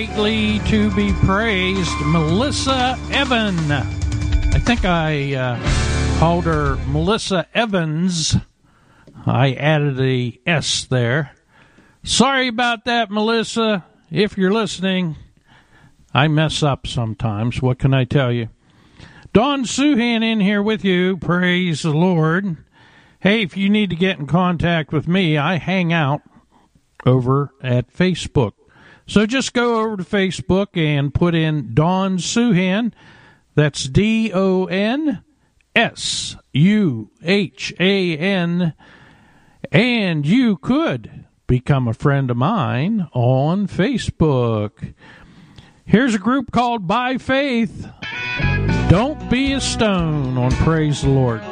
Greatly to be praised, Melissa Evan. I think I called her Melissa Evans. I added a S there. Sorry about that, Melissa. If you're listening, I mess up sometimes. What can I tell you? Don Suhan in here with you. Praise the Lord. Hey, if you need to get in contact with me, I hang out over at Facebook. So just go over to Facebook and put in Don Suhan. That's DONSUHAN. And you could become a friend of mine on Facebook. Here's a group called By Faith. Don't be a stone on Praise the Lord.